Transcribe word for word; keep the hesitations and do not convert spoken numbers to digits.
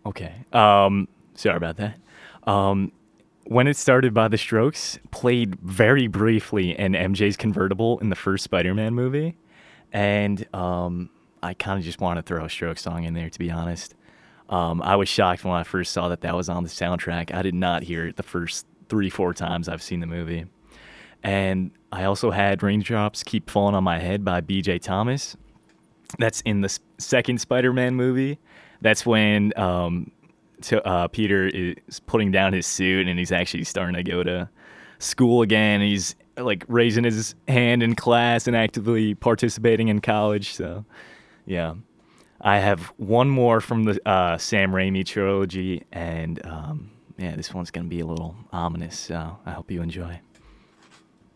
Okay. Um, sorry about that. Um, when it started by the Strokes, played very briefly in M J's convertible in the first Spider-Man movie, and um, I kind of just want to throw a Strokes song in there, to be honest. Um, I was shocked when I first saw that that was on the soundtrack. I did not hear it the first three, four times I've seen the movie. And I also had Raindrops Keep Falling on My Head by B J Thomas. That's in the s- second Spider-Man movie. That's when um, to, uh, Peter is putting down his suit and he's actually starting to go to school again. He's like raising his hand in class and actively participating in college. So yeah, I have one more from the uh, Sam Raimi trilogy, and um, yeah, this one's gonna be a little ominous. So I hope you enjoy.